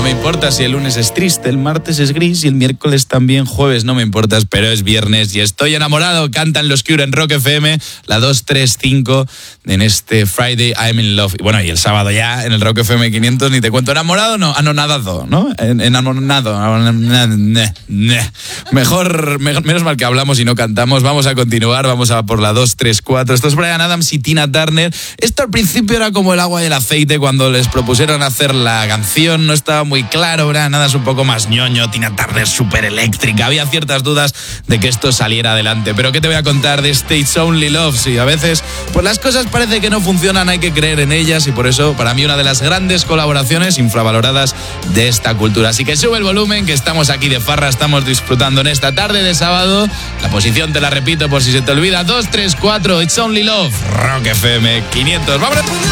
me importa si el lunes es triste, el martes es gris y el miércoles también, jueves no me importas, pero es viernes y estoy enamorado. Cantan los Cure en Rock FM, la 235 en este Friday I'm in Love. Y bueno, y el sábado ya en el Rock FM 500 ni te cuento. ¿Enamorado? No, anonadado, ¿no? Enamorado. Mejor, menos mal que hablamos y no cantamos. Vamos a continuar, vamos a por la 234. Esto es Bryan Adams y Tina Turner. Esto al principio era como el agua y el aceite cuando les propusieron hacer la canción. No estaba muy claro, Bryan Adams un poco más ñoño, Tina Turner súper eléctrica. Había ciertas dudas de que esto saliera adelante. Pero ¿qué te voy a contar de It's Only Love? Sí, a veces pues las cosas parece que no funcionan, hay que creer en ellas y por eso para mí una de las grandes colaboraciones infravaloradas de esta cultura. Así que sube el volumen, que estamos aquí de farra, estamos disfrutando en esta tarde de sábado. La posición te la repito por si se te olvida: 234, It's Only Love, Rock FM 500. ¡Vámonos!